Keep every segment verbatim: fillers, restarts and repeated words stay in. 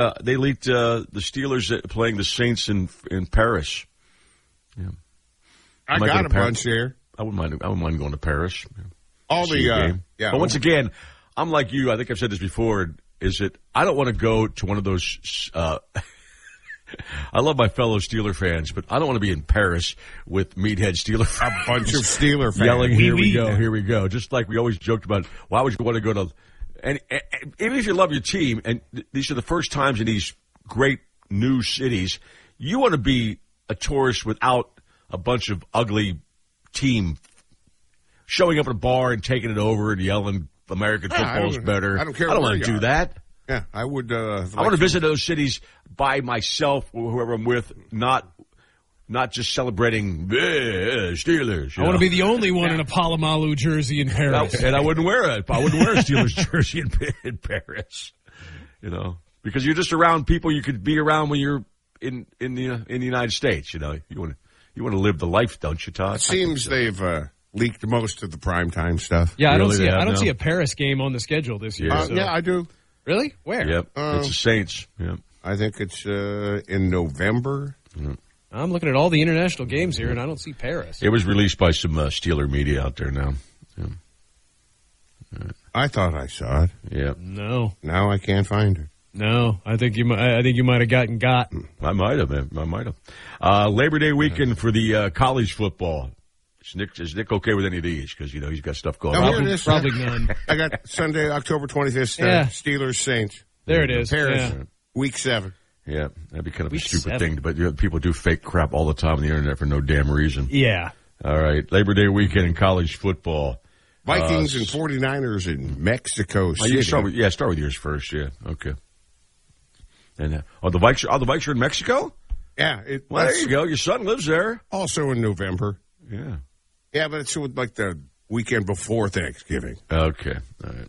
uh, they leaked uh, the Steelers playing the Saints in in Paris. Yeah. I Might got a Paris. bunch here. I wouldn't mind. I wouldn't mind going to Paris. All the uh, game. yeah. But once again, I'm like you. I think I've said this before. Is that I don't want to go to one of those. Uh, I love my fellow Steeler fans, but I don't want to be in Paris with meathead Steeler fans. A bunch of Steeler fans yelling, "Here we go, here we go!" Just like we always joked about. Why would you want to go to? And, and even if you love your team, and th- these are the first times in these great new cities, you want to be a tourist without a bunch of ugly team showing up at a bar and taking it over and yelling American yeah, football's better. I don't care. I don't want to do that. Yeah, I would. Uh, like I want to visit those cities by myself or whoever I'm with, not not just celebrating eh, Steelers. I want to be the only one yeah. in a Palomalu jersey in Paris, and I wouldn't wear it. I wouldn't wear a Steelers jersey in, in Paris. You know, because you're just around people you could be around when you're in in the in the United States. You know, you want to you want to live the life, don't you, Todd? It seems so. they've uh, leaked most of the primetime stuff. Yeah, I really don't see. I don't now? see a Paris game on the schedule this year. Yeah, uh, so. yeah I do. Really? Where? Yep, uh, it's the Saints. Yep. I think it's uh, in November. Yep. I'm looking at all the international games here, and I don't see Paris. It was released by some uh, Steeler media out there now. Yeah. Right. I thought I saw it. Yeah. No. Now I can't find it. No, I think you. I think you might have gotten got. I might have. I might have. Uh, Labor Day weekend for the uh, college football. Is Nick, is Nick okay with any of these? Because, you know, he's got stuff going no, on. Probably, is, probably uh, none. I got Sunday, October twenty-fifth, uh, Yeah. Steelers Saints. There it is. Paris, Yeah. week seven. Yeah, that'd be kind of Week a stupid seven. thing. But you know, people do fake crap all the time on the internet for no damn reason. Yeah. All right, Labor Day weekend in college football. Vikings uh, and 49ers in Mexico well, City. you start with, yeah, start with yours first. Yeah, okay. And uh, oh, the Vikes, oh, the Vikes are in Mexico. Yeah, it, Well, there you go. Your son lives there. Also in November. Yeah. Yeah, but it's like the weekend before Thanksgiving. Okay. All right.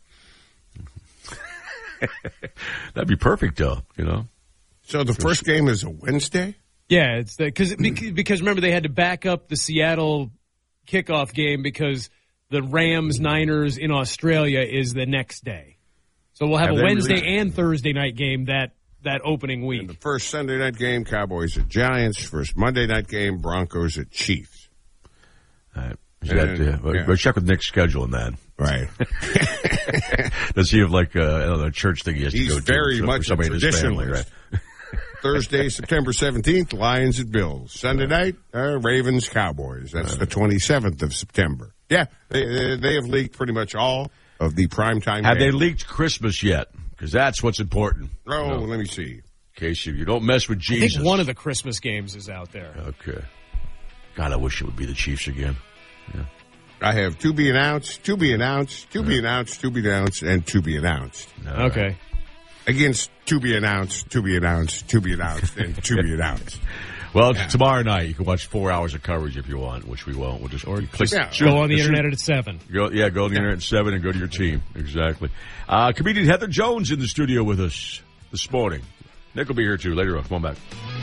That'd be perfect, though. You know. So the first game is a Wednesday? Yeah, it's because because remember they had to back up the Seattle kickoff game because the Rams Niners in Australia is the next day. So we'll have, have a Wednesday released? and Thursday night game that that opening week. And the first Sunday night game, Cowboys at Giants. First Monday night game, Broncos at Chiefs. All right. That, uh, well, yeah. Go check with Nick's schedule on that. Right. Does he have like uh, I don't know, a church thing he has He's to go very to? much for somebody a in his family, traditionalist. right? Thursday, September seventeenth, Lions at Bills. Sunday night, uh, Ravens, Cowboys. That's right. The twenty-seventh of September. Yeah, they, they have leaked pretty much all of the primetime Have games. they leaked Christmas yet? Because that's what's important. Oh, you know, let me see. In case you, you don't mess with I Jesus. think one of the Christmas games is out there. Okay. God, I wish it would be the Chiefs again. Yeah. I have to be announced, to be announced, to be announced, to be announced, and to be announced. All Okay. Right. Against to be announced, to be announced, to be announced, and to be announced. Well, Yeah. tomorrow night you can watch four hours of coverage if you want, which we won't. We'll just or click. Yeah. Go on the internet at seven. Go, yeah, go on the internet at seven and go to your team. Exactly. Uh, comedian Heather Jones in the studio with us this morning. Nick will be here too later on. Come on back.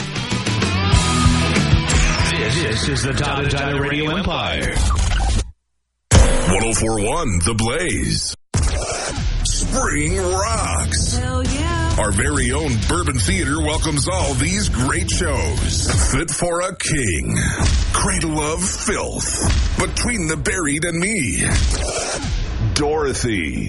This, this is the Todd and Tyler Radio Empire. one oh four point one The Blaze. Spring rocks. Hell yeah. Our very own Bourbon Theater welcomes all these great shows. Fit for a King. Cradle of Filth. Between the Buried and Me. Dorothy.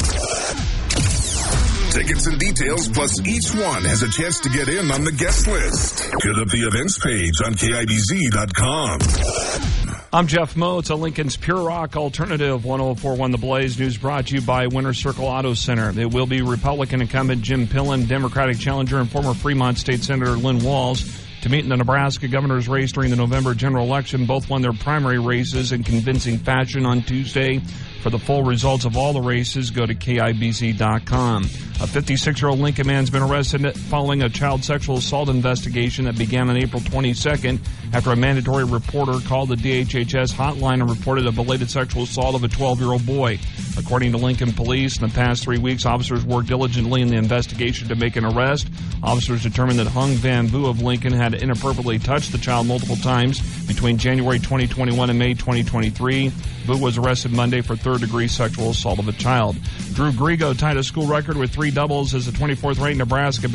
Tickets and details, plus each one has a chance to get in on the guest list. Hit up the events page on K I B Z dot com. I'm Jeff Moe. It's a Lincoln's Pure Rock Alternative. one oh four point one The Blaze News brought to you by Winter Circle Auto Center. It will be Republican incumbent Jim Pillen, Democratic challenger and former Fremont State Senator Lynn Walls to meet in the Nebraska governor's race during the November general election. Both won their primary races in convincing fashion on Tuesday. For the full results of all the races, go to K I B Z dot com. A fifty-six-year-old Lincoln man has been arrested following a child sexual assault investigation that began on April twenty-second after a mandatory reporter called the D H H S hotline and reported a belated sexual assault of a twelve-year-old boy. According to Lincoln Police, in the past three weeks, officers worked diligently in the investigation to make an arrest. Officers determined that Hung Van Vu of Lincoln had inappropriately touched the child multiple times between January twenty twenty-one and May twenty twenty-three. Vu was arrested Monday for third-degree sexual assault of a child. Drew Grigo tied a school record with three doubles as the twenty-fourth ranked Nebraska